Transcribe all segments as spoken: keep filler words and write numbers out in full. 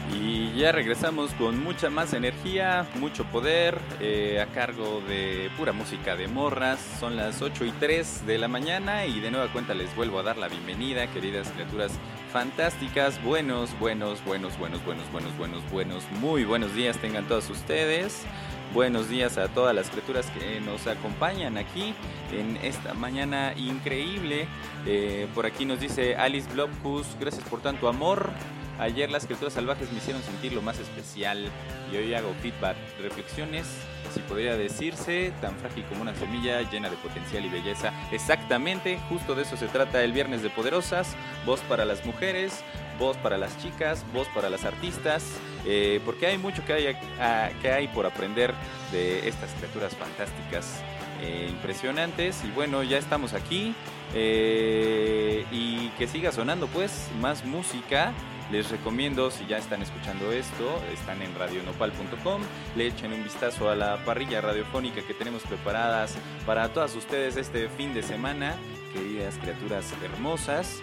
Y ya regresamos con mucha más energía, mucho poder, eh, a cargo de pura música de morras. Son las ocho y tres de la mañana y de nueva cuenta les vuelvo a dar la bienvenida, queridas criaturas fantásticas. Buenos, buenos, buenos, buenos, buenos, buenos, buenos, buenos, muy buenos días tengan todos ustedes. Buenos días a todas las criaturas que nos acompañan aquí en esta mañana increíble. Eh, por aquí nos dice Alice Blobhus, gracias por tanto amor. Ayer las criaturas salvajes me hicieron sentir lo más especial y hoy hago feedback, reflexiones, si podría decirse, tan frágil como una semilla llena de potencial y belleza. Exactamente, justo de eso se trata el Viernes de Poderosas. Voz para las mujeres, voz para las chicas, voz para las artistas, eh, porque hay mucho que hay, a, que hay por aprender de estas criaturas fantásticas, eh, impresionantes. Y bueno, ya estamos aquí, eh, y que siga sonando pues más música. Les recomiendo, si ya están escuchando esto, están en radio nopal punto com, le echen un vistazo a la parrilla radiofónica que tenemos preparadas para todas ustedes este fin de semana, queridas criaturas hermosas.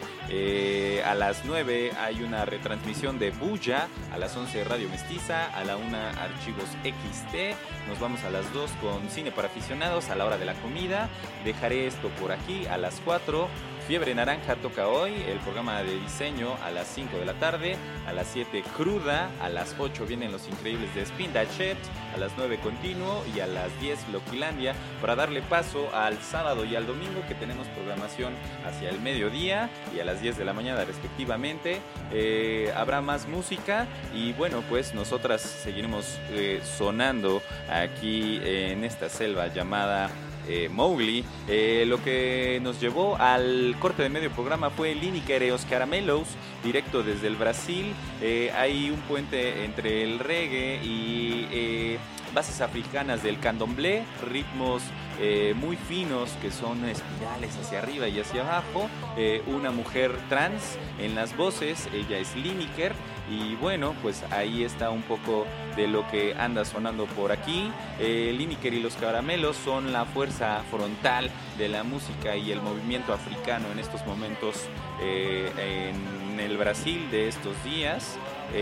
Eh, a las nueve hay una retransmisión de Bulla, a las once Radio Mestiza, a la una Archivos X T, nos vamos a las dos con Cine para Aficionados a la hora de la comida. Dejaré esto por aquí a las cuatro. Fiebre Naranja toca hoy, el programa de diseño a las cinco de la tarde, a las siete Cruda, a las ocho vienen Los Increíbles de Spin That Shit, a las nueve Continuo y a las diez Loquilandia, para darle paso al sábado y al domingo que tenemos programación hacia el mediodía y a las diez de la mañana respectivamente. Eh, habrá más música y bueno, pues nosotras seguiremos eh, sonando aquí en esta selva llamada Eh, Mowgli. Eh, lo que nos llevó al corte de medio programa fue Lineker e os Caramelos, directo desde el Brasil. Eh, hay un puente entre el reggae y eh, bases africanas del candomblé, ritmos eh, muy finos que son espirales hacia arriba y hacia abajo. Eh, una mujer trans en las voces, ella es Lineker. Y bueno, pues ahí está un poco de lo que anda sonando por aquí. Eh, Lineker y los Caramelos son la fuerza frontal de la música y el movimiento africano en estos momentos, eh, en el Brasil de estos días.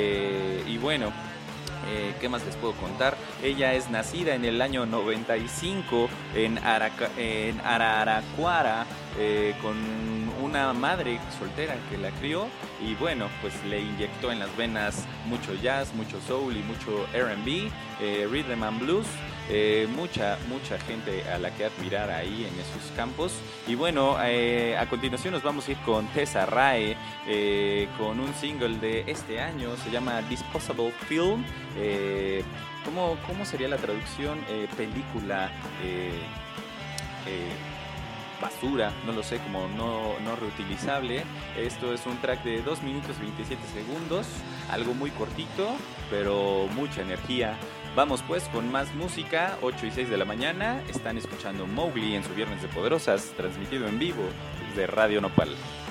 Eh, y bueno, Eh, ¿qué más les puedo contar? Ella es nacida en el año noventa y cinco en, Araca, en Araraquara, eh, con una madre soltera que la crió y bueno, pues le inyectó en las venas mucho jazz, mucho soul y mucho R and B, eh, rhythm and blues. Eh, mucha, mucha gente a la que admirar ahí en esos campos. Y bueno, eh, a continuación nos vamos a ir con Tessa Rae, eh, con un single de este año, se llama Disposable Film. Eh, ¿cómo, ¿Cómo sería la traducción? Eh, película eh, eh, basura, no lo sé, como no, no reutilizable. Esto es un track de dos minutos veintisiete segundos, algo muy cortito, pero mucha energía. Vamos pues con más música, ocho y seis de la mañana, están escuchando Mowgli en su Viernes de Poderosas, transmitido en vivo desde Radio Nopal.